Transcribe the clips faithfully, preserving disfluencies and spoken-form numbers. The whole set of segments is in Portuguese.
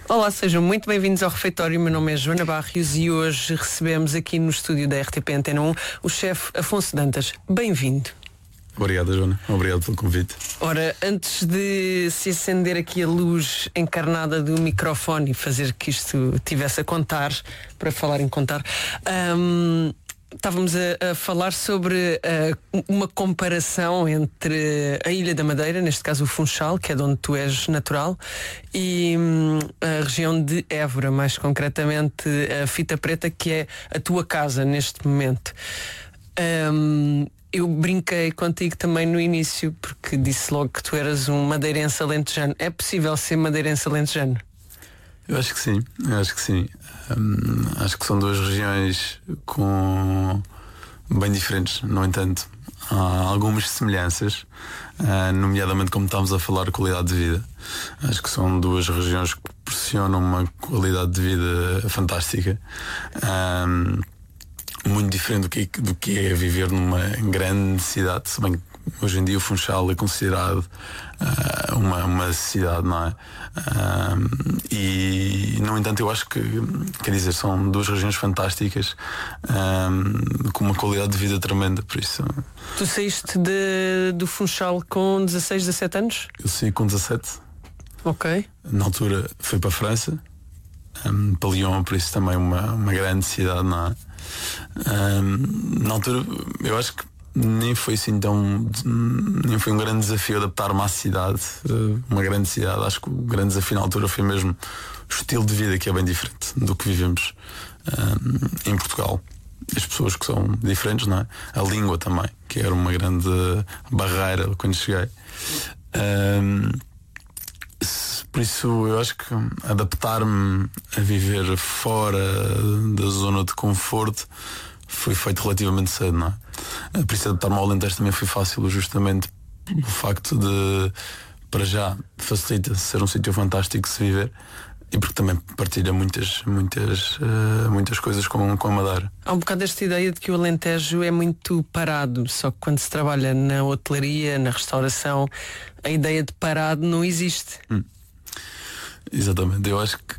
Olá, sejam muito bem-vindos ao Refeitório. Meu nome é Joana Barrios e hoje recebemos aqui no estúdio da R T P Antena um o chefe Afonso Dantas. Bem-vindo. Obrigado, Joana. Obrigado pelo convite. Ora, antes de se acender aqui a luz encarnada do microfone e fazer que isto tivesse a contar, para falar em contar, hum, estávamos a, a falar sobre uh, uma comparação entre a Ilha da Madeira, neste caso o Funchal, que é de onde tu és natural, e hum, a região de Évora, mais concretamente a Fita Preta, que é a tua casa neste momento. Um, eu brinquei contigo também no início, porque disse logo que tu eras um madeirense alentejano. É possível ser madeirense alentejano? Eu acho que sim, eu acho que sim. Hum, acho que são duas regiões com bem diferentes. No entanto, há algumas semelhanças, uh, nomeadamente como estamos a falar, qualidade de vida. Acho que são duas regiões que proporcionam uma qualidade de vida fantástica. Um, muito diferente do que, do que é viver numa grande cidade, se bem que hoje em dia o Funchal é considerado uh, uma, uma cidade, não é? Uh, e, no entanto, eu acho que, quer dizer, são duas regiões fantásticas, uh, com uma qualidade de vida tremenda, por isso. Tu saíste de, do Funchal com dezasseis, dezassete anos? Eu saí com dezassete. Ok. Na altura fui para a França, um, para Lyon, por isso também uma, uma grande cidade, não é? Um, na altura eu acho que nem foi assim tão nem foi um grande desafio adaptar-me à cidade, uma grande cidade. Acho que o grande desafio na altura foi mesmo o estilo de vida, que é bem diferente do que vivemos um, em Portugal. As pessoas que são diferentes, não é? A língua também, que era uma grande barreira quando cheguei. um, Por isso eu acho que adaptar-me a viver fora da zona de conforto foi feito relativamente cedo, não é? Por isso adaptar-me ao Alentejo também foi fácil, justamente o facto de, para já, facilita ser um sítio fantástico de se viver, e porque também partilha muitas, muitas, uh, muitas coisas com, com a Madeira. Há um bocado esta ideia de que o Alentejo é muito parado, só que quando se trabalha na hotelaria, na restauração, a ideia de parado não existe. Hum. Exatamente, eu acho que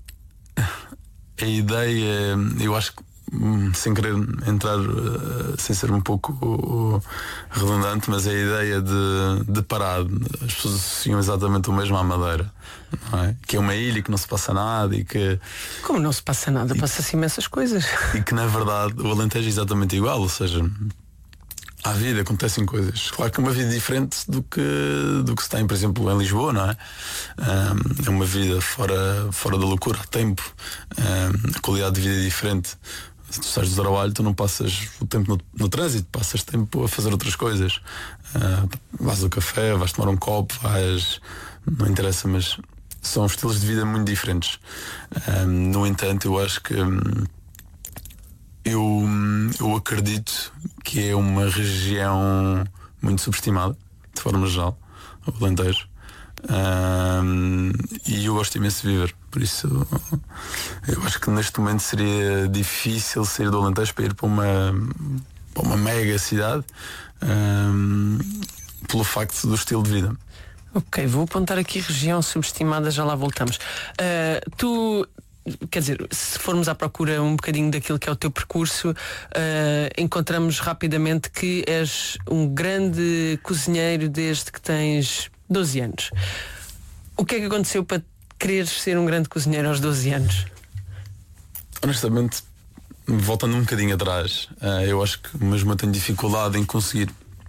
a ideia, eu acho que, sem querer entrar, sem ser um pouco redundante, mas a ideia de, de parar, as pessoas associam exatamente o mesmo à Madeira, não é? Que é uma ilha que não se passa nada e que... Como não se passa nada? Passa-se imensas coisas. E que na verdade o Alentejo é exatamente igual, ou seja, à vida acontecem coisas. Claro que é uma vida diferente do que, do que se tem, por exemplo, em Lisboa, não é? Um, é uma vida fora, fora da loucura, há tempo. Um, a qualidade de vida é diferente. Se tu estás do trabalho, tu não passas o tempo no, no trânsito, passas tempo a fazer outras coisas. Uh, vais ao café, vais tomar um copo, vais... Não interessa, mas são estilos de vida muito diferentes. Um, no entanto, eu acho que... Um, Eu, eu acredito que é uma região muito subestimada, de forma geral, o Alentejo. Um, e eu gosto imenso de viver. Por isso, eu acho que neste momento seria difícil sair do Alentejo para ir para uma, para uma mega cidade, um, pelo facto do estilo de vida. Ok, vou apontar aqui região subestimada, já lá voltamos. Uh, tu... Quer dizer, se formos à procura um bocadinho daquilo que é o teu percurso, uh, encontramos rapidamente que és um grande cozinheiro desde que tens doze anos. O que é que aconteceu para quereres ser um grande cozinheiro aos doze anos? Honestamente, voltando um bocadinho atrás, uh, eu acho que mesmo eu tenho dificuldade em conseguir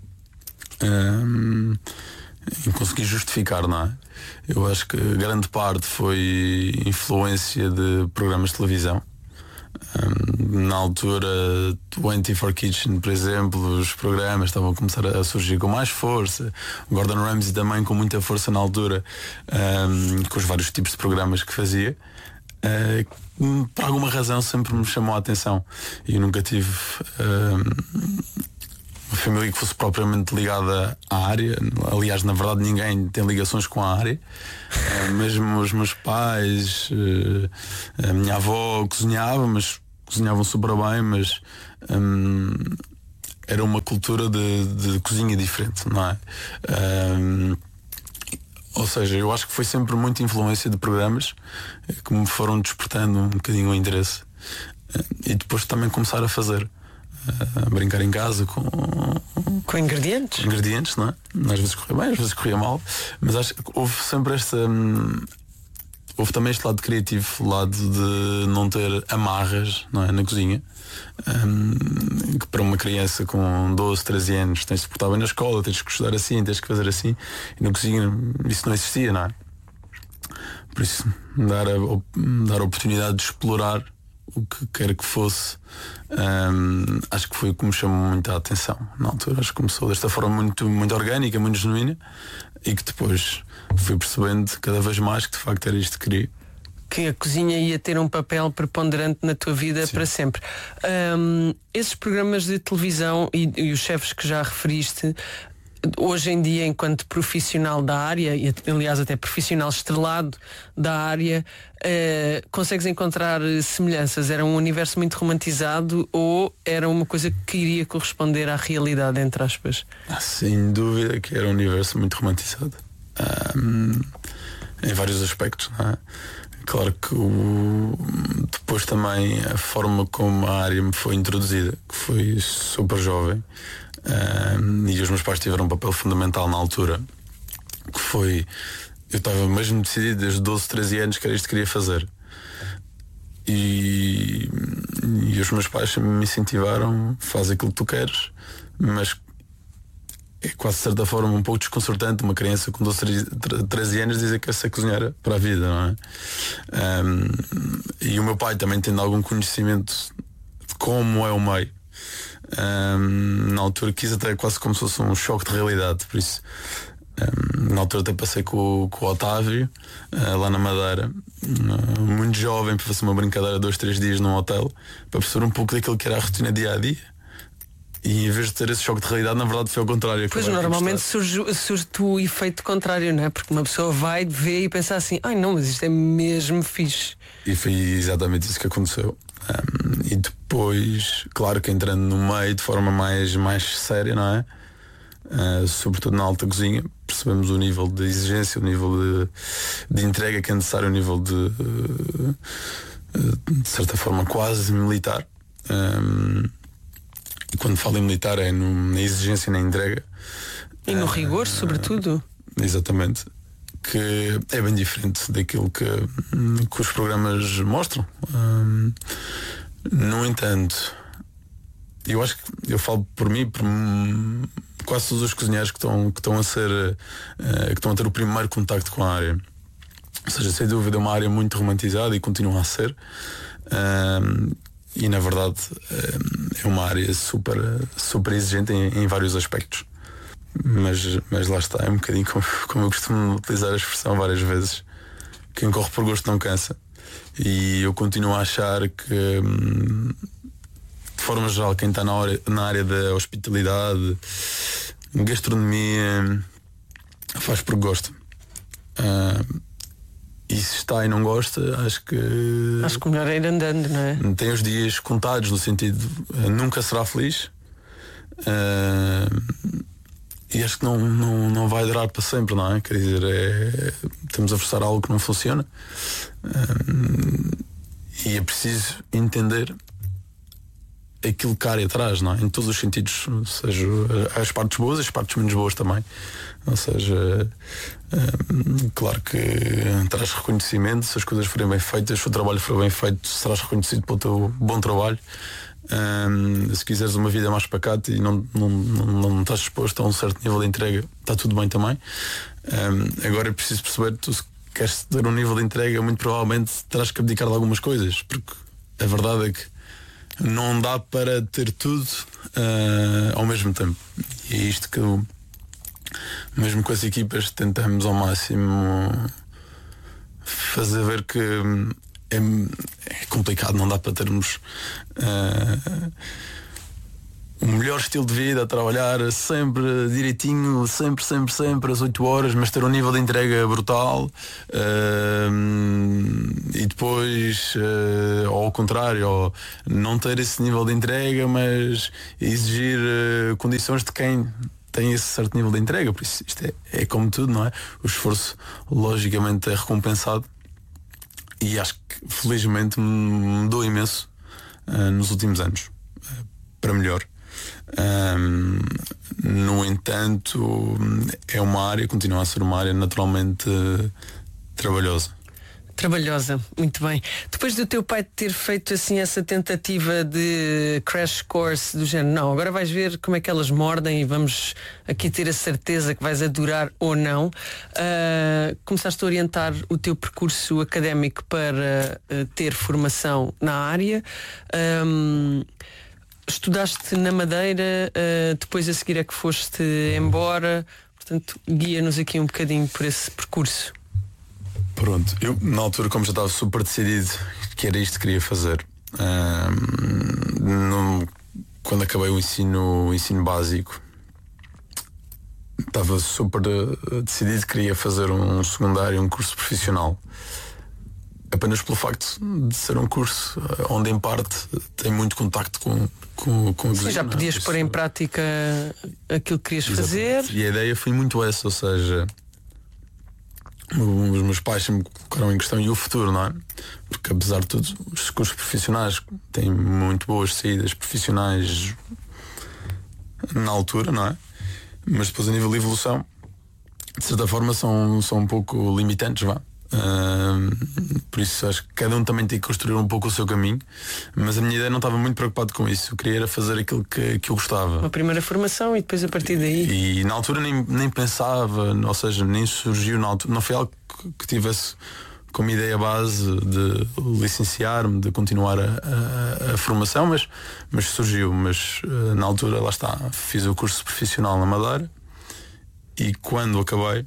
um, em conseguir justificar, não é? Eu acho que grande parte foi influência de programas de televisão. Um, na altura, vinte e quatro Kitchen, por exemplo, os programas estavam a começar a surgir com mais força. O Gordon Ramsay também com muita força na altura, um, com os vários tipos de programas que fazia. Uh, por alguma razão sempre me chamou a atenção. E eu nunca tive um, uma família que fosse propriamente ligada à área. Aliás, na verdade, ninguém tem ligações com a área. Uh, mesmo os meus pais, uh, a minha avó cozinhava, mas cozinhavam super bem, mas um, era uma cultura de, de cozinha diferente, não é? Um, Ou seja, eu acho que foi sempre muita influência de programas que me foram despertando um bocadinho o interesse. E depois também começar a fazer, a brincar em casa com, com ingredientes. Com ingredientes, não é? Às vezes corria bem, às vezes corria mal, mas acho que houve sempre esta. Hum, houve também este lado criativo, o lado de não ter amarras, não é, na cozinha. Hum, que para uma criança com doze, treze anos tens de se portar bem na escola, tens que estudar assim, tens que fazer assim, e na cozinha isso não existia, não é? Por isso, dar a, dar a oportunidade de explorar o que quer que fosse, hum, acho que foi o que me chamou muita atenção na altura. Acho que começou desta forma muito, muito orgânica, muito genuína, e que depois fui percebendo cada vez mais que de facto era isto que queria. Que a cozinha ia ter um papel preponderante na tua vida. Sim. Para sempre. Hum, esses programas de televisão e, e os chefes que já referiste, hoje em dia, enquanto profissional da área, e aliás até profissional estrelado da área, uh, consegues encontrar semelhanças? Era um universo muito romantizado ou era uma coisa que iria corresponder à realidade, entre aspas? Ah, sem dúvida que era um universo muito romantizado, um, em vários aspectos, não é? Claro que o, depois também a forma como a área me foi introduzida, que foi super jovem, um, e os meus pais tiveram um papel fundamental na altura, que foi, eu estava mesmo decidido desde doze, treze anos que era isto que queria fazer, e, e os meus pais me incentivaram: faz aquilo que tu queres, mas é quase de certa forma um pouco desconcertante uma criança com doze, treze anos dizer que quer ser cozinheira para a vida, não é? Um, e o meu pai também tendo algum conhecimento de como é o meio, um, na altura quis até quase como se fosse um choque de realidade. Por isso, um, na altura até passei com, com o Otávio, uh, lá na Madeira, uh, muito jovem, para fazer uma brincadeira dois, três dias num hotel, para perceber um pouco daquilo que era a rotina dia a dia. E em vez de ter esse choque de realidade, na verdade foi ao contrário. Pois normalmente surge, surge o efeito contrário, não é? Porque uma pessoa vai ver e pensa assim: ai não, mas isto é mesmo fixe. E foi exatamente isso que aconteceu. Um, e depois, claro que entrando no meio de forma mais, mais séria, não é? Uh, sobretudo na alta cozinha, percebemos o nível de exigência, o nível de, de entrega que é necessário, o nível de, uh, de certa forma quase militar. Um, E quando falo em militar é no, na exigência e na entrega. E no rigor, uh, sobretudo. Exatamente. Que é bem diferente daquilo que, que os programas mostram. Um, no entanto, eu acho que eu falo por mim, por quase todos os cozinheiros que estão, que estão a ser, uh, que estão a ter o primeiro contacto com a área. Ou seja, sem dúvida é uma área muito romantizada e continua a ser. Um, E na verdade é uma área super, super exigente em, em vários aspectos. Mas, mas lá está, é um bocadinho como, como eu costumo utilizar a expressão várias vezes: quem corre por gosto não cansa. E eu continuo a achar que, de forma geral, quem está na, hora, na área da hospitalidade, gastronomia, faz por gosto. Uh, E se está e não gosta, acho que Acho que o melhor é ir andando, não é? Tem os dias contados, no sentido de, nunca será feliz, uh, e acho que não, não, não vai durar para sempre, não é? Quer dizer, é, estamos a forçar algo que não funciona, uh, e é preciso entender aquilo que a área traz, não é? Em todos os sentidos, ou seja, as partes boas e as partes menos boas também. Ou seja, um, claro que traz reconhecimento se as coisas forem bem feitas, se o trabalho for bem feito, serás reconhecido pelo teu bom trabalho. Um, se quiseres uma vida mais pacata e não, não, não, não estás exposto a um certo nível de entrega, está tudo bem também. Um, agora é preciso perceber que tu, se queres ter um nível de entrega, muito provavelmente terás que abdicar de algumas coisas, porque a verdade é que não dá para ter tudo uh, ao mesmo tempo. E é isto que eu, mesmo com as equipas, tentamos ao máximo fazer ver que é, é complicado, não dá para termos uh, o melhor estilo de vida, a trabalhar sempre direitinho, sempre, sempre, sempre às oito horas, mas ter um nível de entrega brutal, uh, e depois uh, ou ao contrário, ou não ter esse nível de entrega, mas exigir uh, condições de quem tem esse certo nível de entrega, por isso isto é, é como tudo, não é? O esforço logicamente é recompensado e acho que felizmente mudou imenso uh, nos últimos anos, uh, para melhor. Um, no entanto, é uma área, continua a ser uma área naturalmente uh, trabalhosa. Trabalhosa, muito bem. Depois do teu pai ter feito assim essa tentativa de crash course do género, não, agora vais ver como é que elas mordem e vamos aqui ter a certeza que vais adorar ou não, uh, começaste a orientar o teu percurso académico para uh, ter formação na área. Um, estudaste na Madeira, uh, depois a seguir é que foste embora, portanto guia-nos aqui um bocadinho por esse percurso. Pronto, eu na altura, como já estava super decidido que era isto que queria fazer, um, no, quando acabei o ensino, o ensino básico, estava super uh, decidido que queria fazer um secundário, um curso profissional, apenas pelo facto de ser um curso uh, onde em parte tem muito contacto com, com, com Sim, já podias pôr em prática aquilo que querias Exatamente. fazer. E a ideia foi muito essa, ou seja, os meus pais sempre me colocaram em questão e o futuro, não é? Porque apesar de tudo, os cursos profissionais têm muito boas saídas profissionais na altura, não é? Mas depois a nível de evolução, de certa forma são, são um pouco limitantes, vá. Uh, por isso acho que cada um também tem que construir um pouco o seu caminho. Mas a minha ideia não estava muito preocupado com isso. Eu queria era fazer aquilo que, que eu gostava. Uma primeira formação e depois a partir daí. E, e na altura nem, nem pensava, ou seja, nem surgiu na altura. Não foi algo que, que tivesse como ideia base de licenciar-me, de continuar a, a, a formação, mas, mas surgiu. Mas uh, na altura, lá está, fiz o curso profissional na Madeira e quando acabei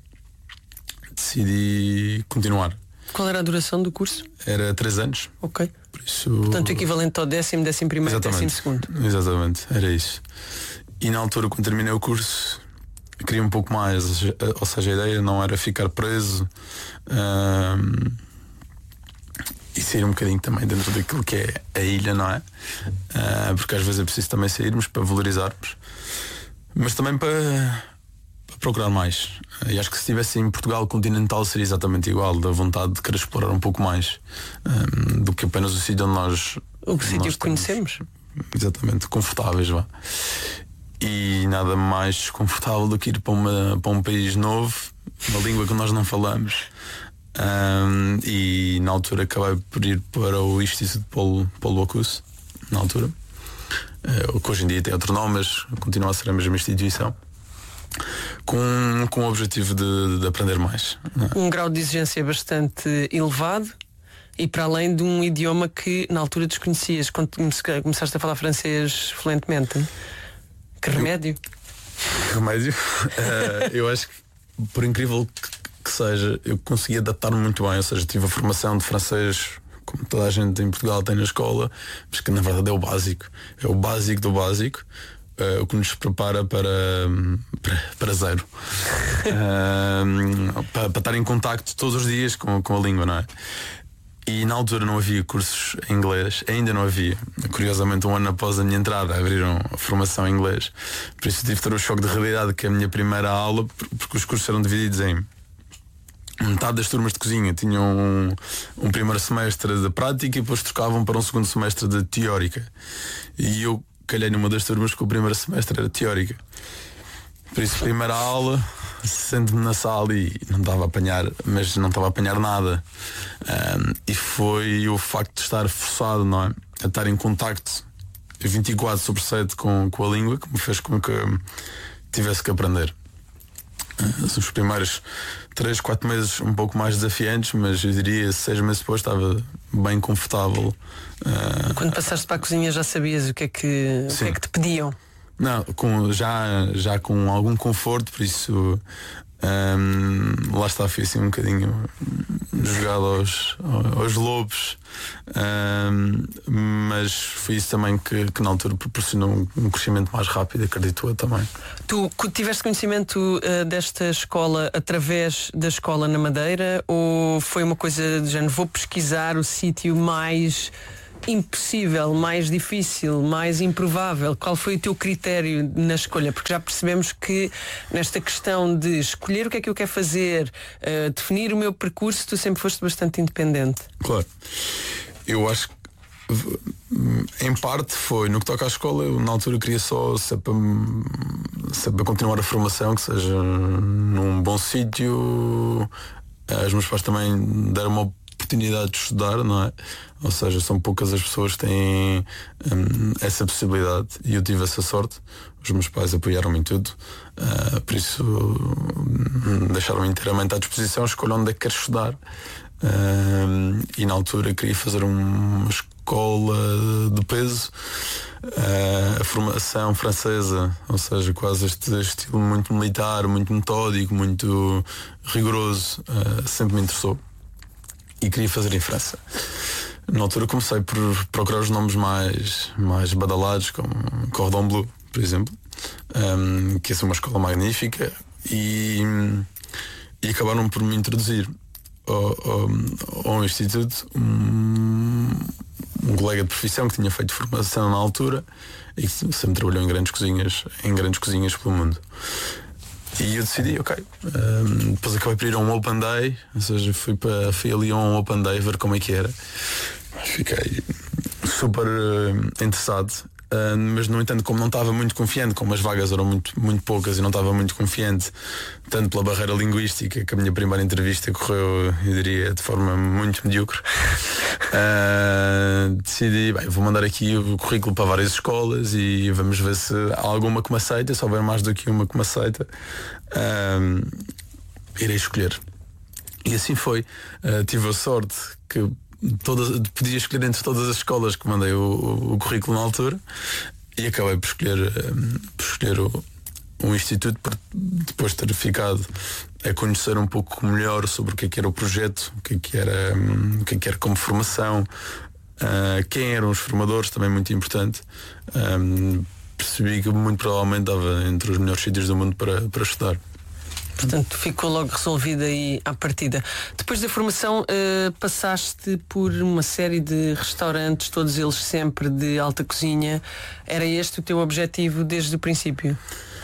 decidi continuar. Qual era a duração do curso? Era três anos. Ok. Por isso... Portanto, equivalente ao décimo, décimo primeiro, décimo segundo. Exatamente, era isso. E na altura, quando terminei o curso, queria um pouco mais. Ou seja, a ideia não era ficar preso um, e sair um bocadinho também dentro daquilo que é a ilha, não é? Uh, porque às vezes é preciso também sairmos para valorizarmos, mas também para procurar mais. E acho que se estivesse em Portugal continental seria exatamente igual, da vontade de querer explorar um pouco mais um, do que apenas o sítio onde nós o sítio que conhecemos. Exatamente, confortáveis, vá. E nada mais desconfortável do que ir para, uma, para um país novo, uma língua que nós não falamos. Um, e na altura acabei por ir para o Instituto de Paulo, Paulo Bocuse, na altura, uh, que hoje em dia tem outro nome, mas continua a ser a mesma instituição. Com, com o objetivo de, de aprender mais, é? Um grau de exigência bastante elevado e para além de um idioma que na altura desconhecias quando começaste a falar francês fluentemente. Que remédio? Que remédio? uh, eu acho que, por incrível que, que seja, eu consegui adaptar-me muito bem. Ou seja, tive a formação de francês como toda a gente em Portugal tem na escola, mas que na verdade é o básico. É o básico do básico. Uh, o que nos prepara para, para, para zero. uh, para, para estar em contacto todos os dias com, com a língua, não é? E na altura não havia cursos em inglês, ainda não havia. Curiosamente, um ano após a minha entrada abriram a formação em inglês. Por isso tive de ter o choque de realidade que a minha primeira aula, porque os cursos eram divididos em metade das turmas de cozinha tinham um, um primeiro semestre de prática e depois trocavam para um segundo semestre de teórica. E eu calhei numa das turmas que o primeiro semestre era teórica. Por isso, primeira aula, sento-me na sala e não estava a apanhar, mas não estava a apanhar nada. Um, e foi o facto de estar forçado, não é? A estar em contacto vinte e quatro sobre sete com, com a língua que me fez com que tivesse que aprender. Uh, os primeiros três, quatro meses um pouco mais desafiantes, mas eu diria seis meses depois estava bem confortável. Uh, Quando passaste para a cozinha já sabias o que é que, o que, é que te pediam? Não, com, já, já com algum conforto, por isso um, lá está, fui assim um bocadinho jogado aos, aos lobos, um, mas foi isso também que, que na altura proporcionou um, um crescimento mais rápido, acredito eu também. Tu tiveste conhecimento uh, desta escola através da escola na Madeira ou foi uma coisa de género, vou pesquisar o sítio mais impossível, mais difícil, mais improvável? Qual foi o teu critério na escolha? Porque já percebemos que nesta questão de escolher o que é que eu quero fazer, uh, definir o meu percurso, tu sempre foste bastante independente. Claro. Eu acho que em parte foi no que toca à escola. Eu na altura queria só se é para, se é para continuar a formação, que seja num bom sítio. Os meus pais também deram uma oportunidade de estudar, não é? Ou seja, são poucas as pessoas que têm hum, essa possibilidade, e eu tive essa sorte. Os meus pais apoiaram-me em tudo, uh, por isso hum, deixaram-me inteiramente à disposição. Escolho onde é que quero estudar, uh, e na altura queria fazer uma escola de peso, uh, a formação francesa, ou seja, quase este estilo muito militar, muito metódico, muito rigoroso, uh, sempre me interessou e queria fazer em França. Na altura comecei por procurar os nomes mais, mais badalados, como Cordon Bleu, por exemplo, um, que é uma escola magnífica, e, e acabaram por me introduzir ao, ao, ao instituto um, um colega de profissão que tinha feito formação na altura e que sempre trabalhou em grandes cozinhas, em grandes cozinhas pelo mundo. E eu decidi, ok. Um, depois acabei por ir a um Open Day, ou seja, fui, para, fui ali a um Open Day ver como é que era. Fiquei super uh, interessado, uh, mas no entanto, como não estava muito confiante, como as vagas eram muito, muito poucas e não estava muito confiante, tanto pela barreira linguística, que a minha primeira entrevista correu, eu diria, de forma muito medíocre, uh, decidi, bem, vou mandar aqui o currículo para várias escolas e vamos ver se há alguma que me aceita. Se houver mais do que uma que me aceita, uh, irei escolher. E assim foi. Uh, tive a sorte que todas, podia escolher entre todas as escolas que mandei o, o, o currículo na altura, e acabei por escolher, um, por escolher o, o instituto, por depois de ter ficado a conhecer um pouco melhor sobre o que é que era o projeto, o que é que era, um, o que é que era como formação, uh, quem eram os formadores, também muito importante. Um, percebi que muito provavelmente estava entre os melhores sítios do mundo para, para estudar. Portanto, ficou logo resolvida aí à partida. Depois da formação, uh, passaste por uma série de restaurantes, todos eles sempre de alta cozinha. Era este o teu objetivo desde o princípio?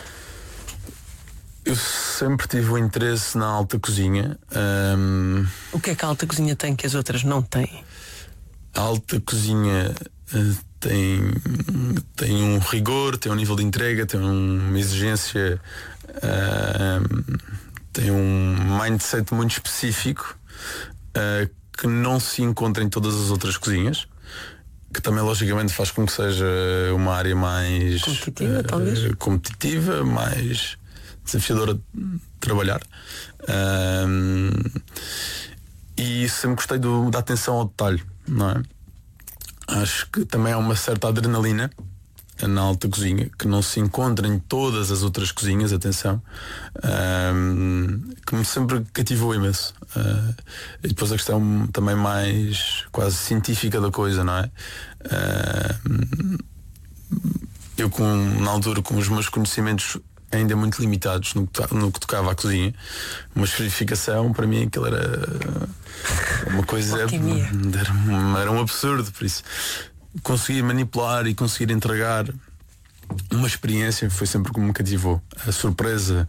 Eu sempre tive o interesse na alta cozinha. Um... O que é que a alta cozinha tem que as outras não têm? A alta cozinha uh, tem, tem um rigor, tem um nível de entrega, tem uma exigência... Uh, tem um mindset muito específico, uh, que não se encontra em todas as outras cozinhas, que também logicamente faz com que seja uma área mais competitiva, uh, talvez competitiva, mais desafiadora de trabalhar, uh, e sempre gostei do, da atenção ao detalhe, não é? Acho que também há uma certa adrenalina na alta cozinha que não se encontra em todas as outras cozinhas, atenção, um, que me sempre cativou imenso. Uh, e depois a questão também mais quase científica da coisa, não é? Uh, eu com, na altura, com os meus conhecimentos ainda muito limitados no, no que tocava à cozinha, uma esferificação para mim aquilo era uma coisa, era, era um absurdo. Por isso conseguir manipular e conseguir entregar uma experiência foi sempre como me cativou. A surpresa,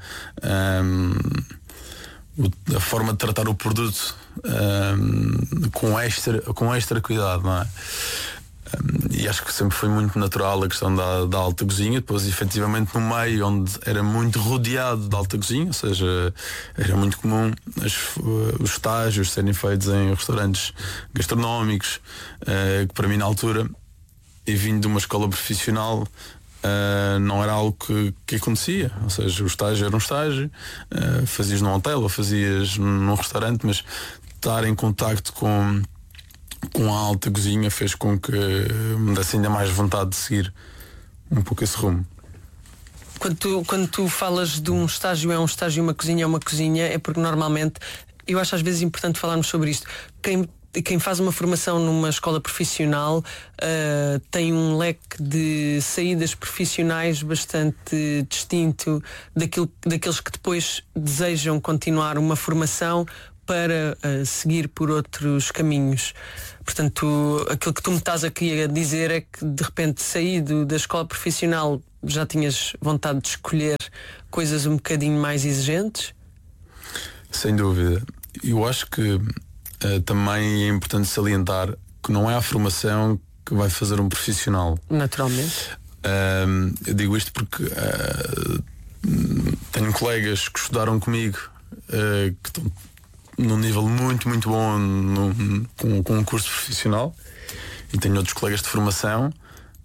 um, a forma de tratar o produto, um, com, extra, com extra cuidado, não é? Um, e acho que sempre foi muito natural a questão da, da alta cozinha. Depois, efetivamente, no meio onde era muito rodeado de alta cozinha, ou seja, era muito comum as, os estágios serem feitos em restaurantes gastronómicos, uh, que para mim na altura, e vindo de uma escola profissional, uh, não era algo que, que acontecia. Ou seja, o estágio era um estágio, uh, fazias num hotel ou fazias num restaurante, mas estar em contacto com com a alta cozinha fez com que me desse ainda mais vontade de seguir um pouco esse rumo. Quando tu, quando tu falas de um estágio é um estágio e uma cozinha é uma cozinha, é porque normalmente, eu acho às vezes importante falarmos sobre isto, quem, quem faz uma formação numa escola profissional uh, tem um leque de saídas profissionais bastante distinto daquilo, daqueles que depois desejam continuar uma formação para uh, seguir por outros caminhos. Portanto, aquilo que tu me estás aqui a dizer é que de repente saído da escola profissional já tinhas vontade de escolher coisas um bocadinho mais exigentes? Sem dúvida. Eu acho que uh, também é importante salientar que não é a formação que vai fazer um profissional. Naturalmente. Uh, eu digo isto porque uh, tenho colegas que estudaram comigo uh, que estão num nível muito, muito bom no, com, com um curso profissional, e tenho outros colegas de formação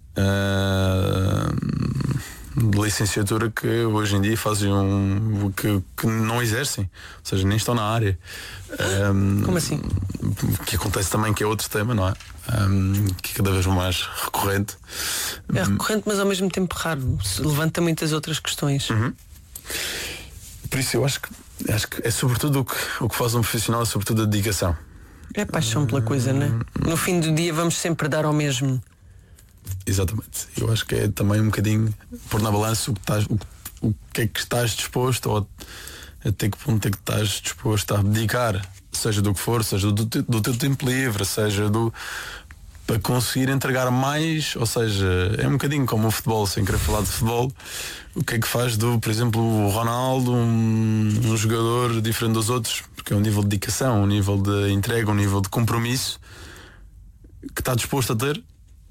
uh, de licenciatura que hoje em dia fazem um, que, que não exercem, ou seja, nem estão na área. Um, Como assim? Que acontece também, que é outro tema, não é? Um, que é cada vez mais recorrente. É recorrente, mas ao mesmo tempo raro. Se levanta muitas outras questões. Uhum. Por isso eu acho que, acho que é sobretudo o que, o que faz um profissional, é sobretudo a dedicação. É paixão pela coisa, não é? No fim do dia vamos sempre dar ao mesmo. Exatamente. Eu acho que é também um bocadinho pôr na balança o que, estás, o, o que é que estás disposto, ou até que ponto é que estás disposto a dedicar, seja do que for, seja do, do teu tempo livre, seja do para conseguir entregar mais, ou seja, é um bocadinho como o futebol, sem querer falar de futebol. O que é que faz do, por exemplo, o Ronaldo, um, um jogador diferente dos outros, porque é um nível de dedicação, um nível de entrega, um nível de compromisso que está disposto a ter,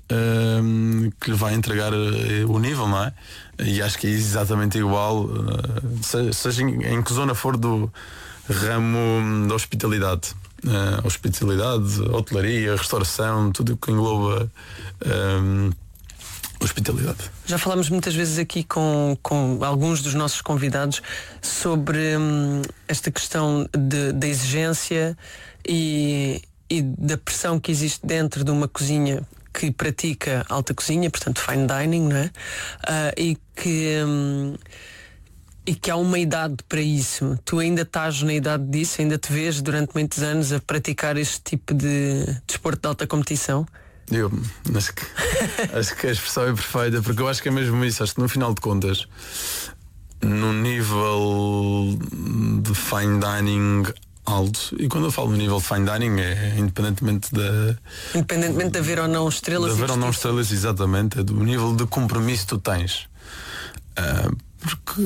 um, que lhe vai entregar uh, o nível, não é? E acho que é exatamente igual, uh, seja, seja em, em que zona for do ramo da hospitalidade. Uh, hospitalidade, hotelaria, restauração, tudo o que engloba um, hospitalidade. Já falámos muitas vezes aqui com, com alguns dos nossos convidados sobre hum, esta questão de, da exigência e, e da pressão que existe dentro de uma cozinha que pratica alta cozinha, portanto fine dining, não é? Uh, e que hum, e que há uma idade para isso. Tu ainda estás na idade disso? Ainda te vês durante muitos anos a praticar este tipo de desporto de alta competição? Eu acho que, acho que a expressão é perfeita, porque eu acho que é mesmo isso. Acho que no final de contas, no nível de fine dining alto, e quando eu falo no nível de fine dining é independentemente da Independentemente de haver ou não estrelas. De haver ou não estrelas, exatamente, é do nível de compromisso que tu tens. Uh, porque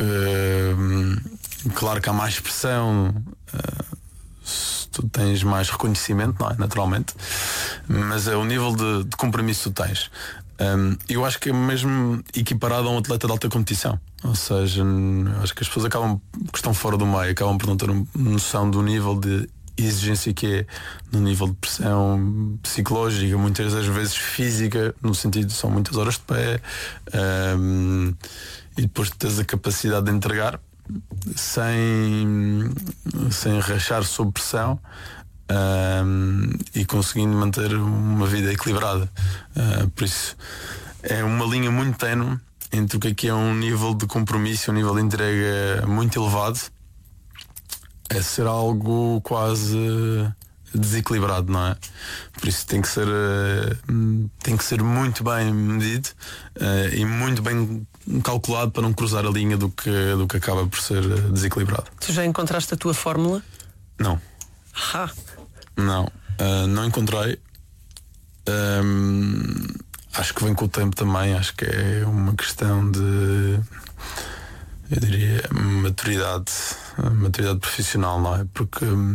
uh, claro que há mais pressão, uh, se tu tens mais reconhecimento, não é? Naturalmente, mas é o nível de, de compromisso que tu tens. Um, eu acho que é mesmo equiparado a um atleta de alta competição. Ou seja, acho que as pessoas acabam, que estão fora do meio, acabam por não ter noção do nível de exigência que é, no nível de pressão psicológica, muitas das vezes física, no sentido de são muitas horas de pé, um, e depois tens a capacidade de entregar sem, sem rachar sob pressão, um, e conseguindo manter uma vida equilibrada. Uh, por isso é uma linha muito ténue entre o que é que é um nível de compromisso, um nível de entrega muito elevado, é ser algo quase desequilibrado, não é? Por isso tem que ser uh, tem que ser muito bem medido, uh, e muito bem calculado para não cruzar a linha do que, do que acaba por ser desequilibrado. Tu já encontraste a tua fórmula? Não. Ah. Não, uh, não encontrei. Um, acho que vem com o tempo também. Acho que é uma questão de, eu diria, maturidade, maturidade profissional, não é? Porque um,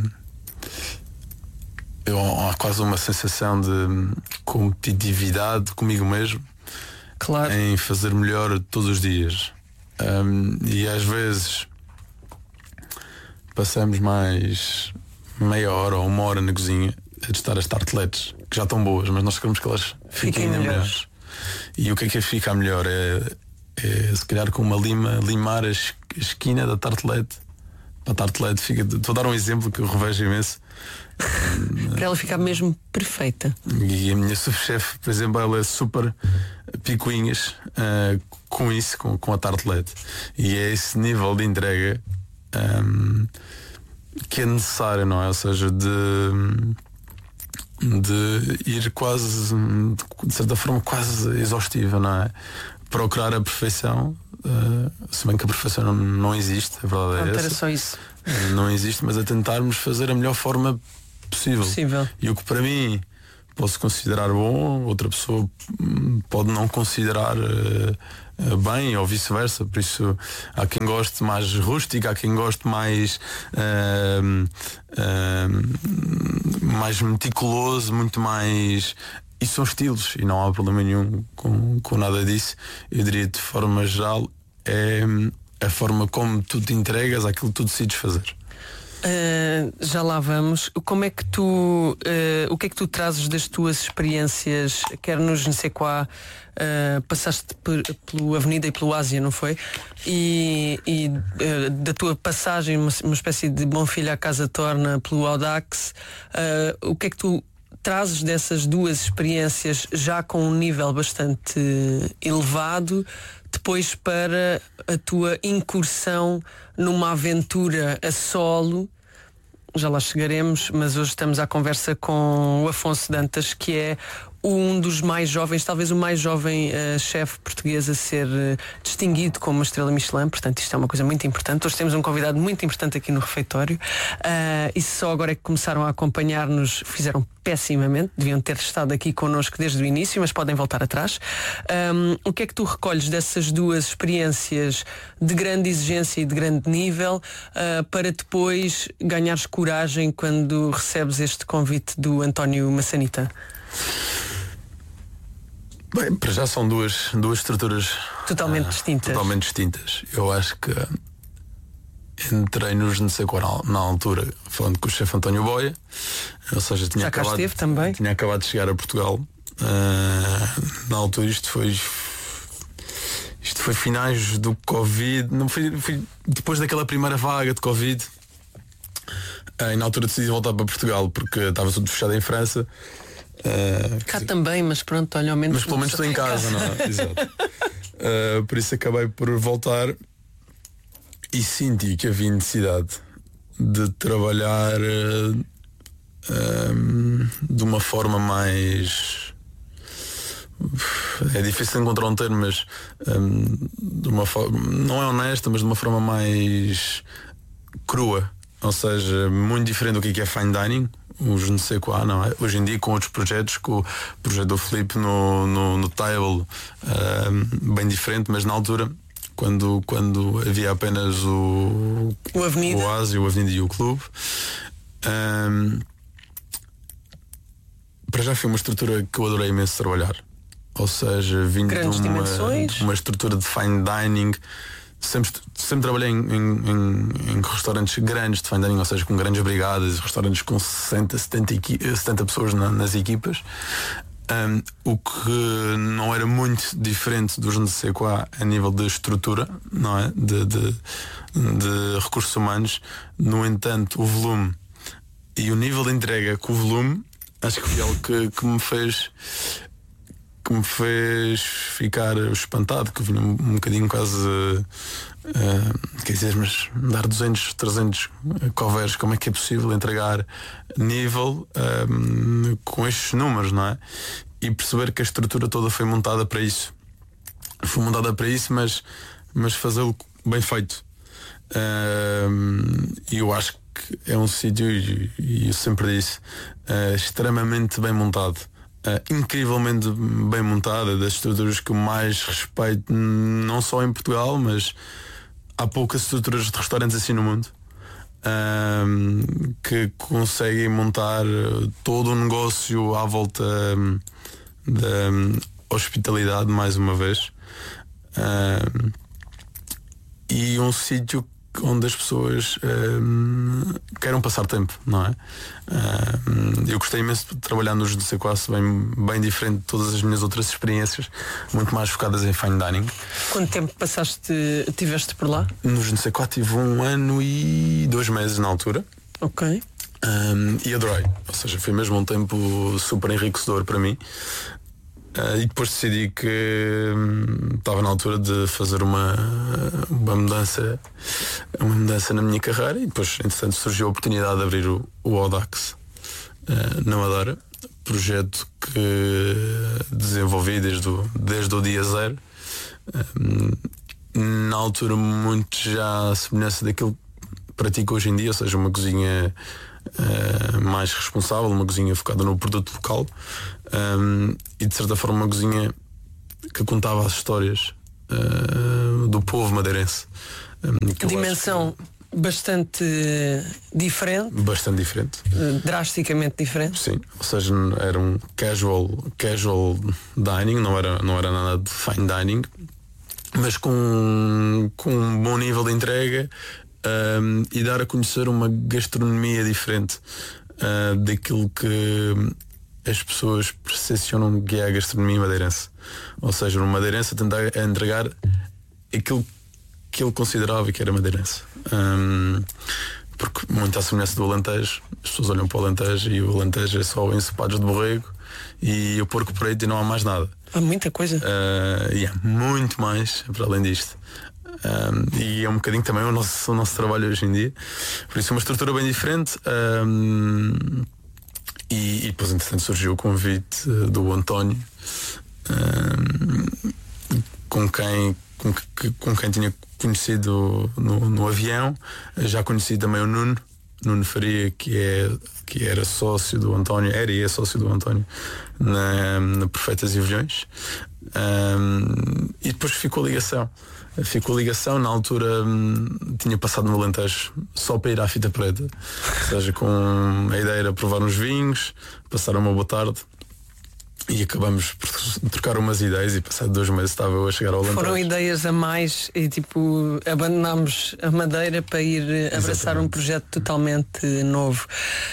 eu, há quase uma sensação de competitividade comigo mesmo, claro, em fazer melhor todos os dias. Um, e às vezes passamos mais meia hora ou uma hora na cozinha a testar as tarteletes, que já estão boas, mas nós queremos que elas fiquem, fiquem ainda melhores. melhores. E o que é que fica melhor? É, é se calhar com uma lima limar a, es, a esquina da tartelete. A tartelete fica. Estou a dar um exemplo que eu revejo imenso. Para ela ficar mesmo perfeita. E a minha subchefe, por exemplo, ela é super picuinhas uh, com isso, com, com a tartelete. E é esse nível de entrega um, que é necessário, não é? Ou seja, de, de ir quase, de certa forma, quase exaustiva, não é? Procurar a perfeição, uh, se bem que a perfeição não, não existe, a verdade é essa. Era só isso. não existe, mas a tentarmos fazer a melhor forma possível. possível. E o que para mim posso considerar bom, outra pessoa pode não considerar uh, bem, ou vice-versa. Por isso há quem goste mais rústico, há quem goste mais uh, uh, mais meticuloso, muito mais. E são estilos, e não há problema nenhum com, com nada disso. Eu diria, de forma geral, é a forma como tu te entregas àquilo que tu decides fazer. Uh, já lá vamos. Como é que tu uh, o que é que tu trazes das tuas experiências, quer nos Nsequá, uh, passaste per, pela Avenida e pelo Ásia, não foi? E, e uh, da tua passagem, uma, uma espécie de bom filho à casa torna, pelo Audax, uh, o que é que tu trazes dessas duas experiências, já com um nível bastante elevado, depois para a tua incursão numa aventura a solo? Já lá chegaremos, mas hoje estamos à conversa com o Afonso Dantas, que é um dos mais jovens, talvez o mais jovem uh, chefe português a ser uh, distinguido como uma estrela Michelin. Portanto, isto é uma coisa muito importante. Hoje temos um convidado muito importante aqui no refeitório, uh, e só agora é que começaram a acompanhar-nos, fizeram pessimamente, deviam ter estado aqui connosco desde o início, mas podem voltar atrás. Um, o que é que tu recolhes dessas duas experiências de grande exigência e de grande nível, uh, para depois ganhares coragem quando recebes este convite do António Massanita? Bem, para já são duas, duas estruturas totalmente uh, distintas. Totalmente distintas. Eu acho que entrei nos não sei qual na altura, falando com o chefe António Boia, ou seja, tinha já cá acabado, esteve também. tinha acabado de chegar a Portugal. Uh, na altura isto foi isto foi finais do Covid, não foi, foi depois daquela primeira vaga de Covid. Uh, e na altura decidi voltar para Portugal porque estava tudo fechado em França. Uh, Cá também, mas pronto, olha, ao menos. Mas pelo menos estou em casa, não é? Exato. Uh, por isso acabei por voltar e senti que havia necessidade de trabalhar uh, um, de uma forma mais. É difícil encontrar um termo, mas um, de uma forma. Não é honesta, mas de uma forma mais crua. Ou seja, muito diferente do que é fine dining. Os não sei qual, não é? Hoje em dia, com outros projetos, com o projeto do Filipe no, no, no Table, uh, bem diferente, mas na altura, quando, quando havia apenas o, o Avenida, o Ásia, o Avenida e o Clube, um, para já foi uma estrutura que eu adorei imenso trabalhar. Ou seja, vindo de uma, de uma estrutura de fine dining. Sempre, sempre trabalhei em, em, em restaurantes grandes de fine dining, ou seja, com grandes brigadas, restaurantes com sessenta, setenta, setenta pessoas na, nas equipas, um, o que não era muito diferente dos não sei qual a nível de estrutura, não é? De, de, de recursos humanos. No entanto, o volume e o nível de entrega com o volume, acho que foi algo que, que me fez que me fez ficar espantado, que eu vinha um, um bocadinho quase uh, uh, quer dizer, mas dar duzentos, trezentos covers, como é que é possível entregar nível um, com estes números, não é? E perceber que a estrutura toda foi montada para isso. Foi montada para isso, mas, mas fazê-lo bem feito. E uh, eu acho que é um sítio, e, e eu sempre disse, uh, extremamente bem montado. Uh, incrivelmente bem montada, das estruturas que eu mais respeito, não só em Portugal, mas há poucas estruturas de restaurantes assim no mundo, uh, que conseguem montar todo o negócio à volta um, da um, hospitalidade, mais uma vez, uh, e um sítio onde as pessoas um, queiram passar tempo, não é? Um, eu gostei imenso de trabalhar nos N C quatro, bem, bem diferente de todas as minhas outras experiências, muito mais focadas em fine dining. Quanto tempo passaste, tiveste por lá? Nos N C quatro tive um ano e dois meses na altura. Ok. Um, e adorei, ou seja, foi mesmo um tempo super enriquecedor para mim. Uh, e depois decidi que estava hum, na altura de fazer uma, uma mudança uma mudança na minha carreira, e depois, entretanto, surgiu a oportunidade de abrir o, o Audax uh, na Madeira, projeto que desenvolvi desde o, desde o dia zero, um, na altura muito já à semelhança daquilo pratico hoje em dia, ou seja, uma cozinha uh, mais responsável, uma cozinha focada no produto local, um, e de certa forma uma cozinha que contava as histórias uh, do povo madeirense. Um, dimensão que... bastante diferente. Bastante diferente. Drasticamente diferente. Sim, ou seja, era um casual, casual dining, não era, não era nada de fine dining, mas com, com um bom nível de entrega, um, e dar a conhecer uma gastronomia diferente uh, daquilo que as pessoas percepcionam que é a gastronomia madeirense. Ou seja, um madeirense a tentar entregar aquilo que ele considerava que era madeirense. Um, porque muito à semelhança do Alentejo, as pessoas olham para o Alentejo e o Alentejo é só ensopados de borrego e o porco preto e não há mais nada. Há muita coisa. Uh, e há muito mais para além disto. Um, e é um bocadinho também o nosso, o nosso trabalho hoje em dia. Por isso é uma estrutura bem diferente. Um, e, e depois entretanto surgiu o convite do António, um, com quem com, que, com quem tinha conhecido no, no avião. Já conheci também o Nuno Nuno Faria, que, é, que era sócio do António, era e é sócio do António na, na Perfeitas e Aviões. Um, e depois ficou a ligação. Ficou a ligação, na altura hum, tinha passado no Alentejo só para ir à Fita Preta. Ou seja, com a ideia era provar uns vinhos, passar uma boa tarde. E acabamos por trocar umas ideias e passado dois meses estava eu a chegar ao Alentejo. Foram ideias a mais e tipo abandonámos a Madeira para ir abraçar Exatamente. Um projeto totalmente novo.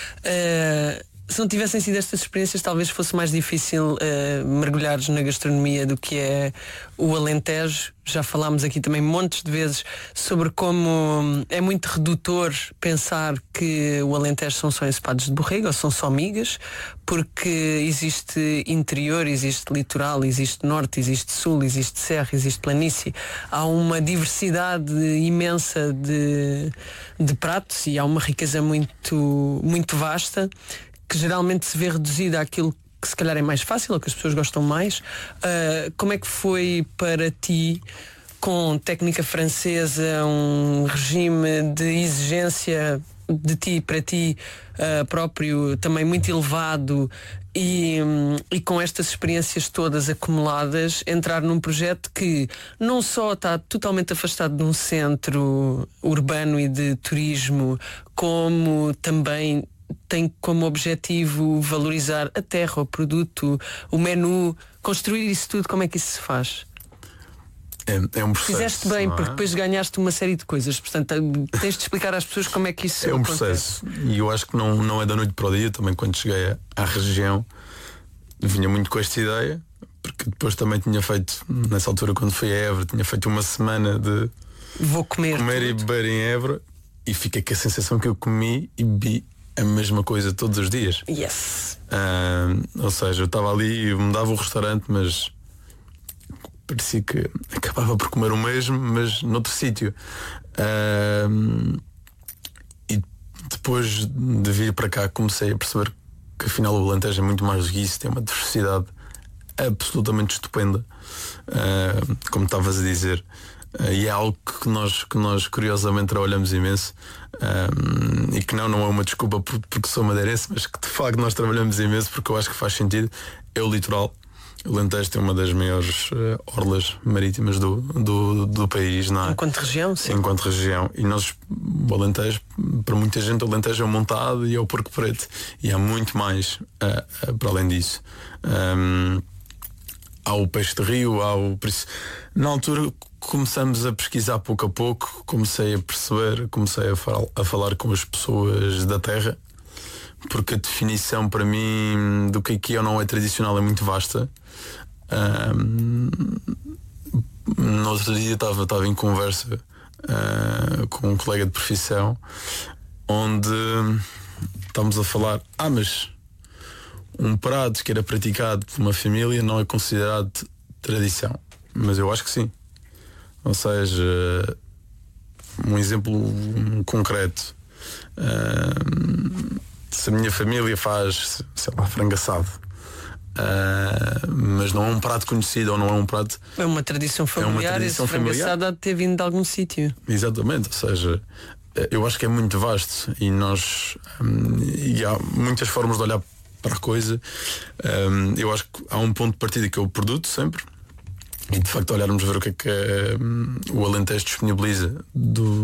Uh, se não tivessem sido estas experiências, talvez fosse mais difícil uh, mergulhares na gastronomia do que é o Alentejo. Já falámos aqui também montes de vezes sobre como é muito redutor pensar que o Alentejo são só ensopados de borrego ou são só migas, porque existe interior, existe litoral, existe norte, existe sul, existe serra, existe planície. Há uma diversidade imensa de, de pratos e há uma riqueza muito, muito vasta, que geralmente se vê reduzida àquilo que se calhar é mais fácil ou que as pessoas gostam mais. Uh, como é que foi para ti, com técnica francesa, um regime de exigência de ti para ti uh, próprio também muito elevado e, um, e com estas experiências todas acumuladas, entrar num projeto que não só está totalmente afastado de um centro urbano e de turismo, como também tem como objetivo valorizar a terra, o produto, o menu, construir isso tudo. Como é que isso se faz? É, é um processo. Fizeste bem, é? porque depois ganhaste uma série de coisas. Portanto, tens de explicar às pessoas como é que isso é um acontece. processo. E eu acho que não, não é da noite para o dia. Também quando cheguei à região vinha muito com esta ideia, porque depois também tinha feito, nessa altura quando fui a Évora, tinha feito uma semana de Vou comer, comer e beber em Évora, e fiquei com a sensação que eu comi e bebi a mesma coisa todos os dias. Yes. Uh, ou seja, eu estava ali e mudava o restaurante, mas parecia que acabava por comer o mesmo, mas noutro sítio. Uh, e depois de vir para cá comecei a perceber que afinal o Alentejo é muito mais do que isso, tem uma diversidade absolutamente estupenda, uh, como estavas a dizer. Uh, e é algo que nós, que nós curiosamente trabalhamos imenso, um, e que não, não é uma desculpa por, porque sou madeirense, mas que de facto nós trabalhamos imenso, porque eu acho que faz sentido. É o litoral. O Alentejo tem uma das maiores uh, orlas marítimas do, do, do país, não é? Enquanto região, sim. Enquanto região. E nós, o Alentejo, para muita gente, o Alentejo é o montado e é o porco preto. E há muito mais uh, uh, para além disso. Um, há o peixe de rio, há o. Na altura começamos a pesquisar pouco a pouco, comecei a perceber, comecei a, fal- a falar com as pessoas da terra, porque a definição para mim do que aqui é ou não é tradicional é muito vasta. Um, no outro dia estava, estava em conversa uh, com um colega de profissão, onde estávamos a falar, ah, mas um prato que era praticado por uma família não é considerado tradição. Mas eu acho que sim. Ou seja, um exemplo concreto, uh, se a minha família faz, sei lá, frango assado, uh, mas não é um prato conhecido ou não é um prato, é uma tradição familiar, é uma tradição familiar. Esse frango assado há de ter vindo de algum sítio. Exatamente, ou seja, eu acho que é muito vasto e nós hum, e há muitas formas de olhar para a coisa. hum, Eu acho que há um ponto de partida que é o produto sempre. E de facto olharmos ver o que é que hum, o Alentejo disponibiliza do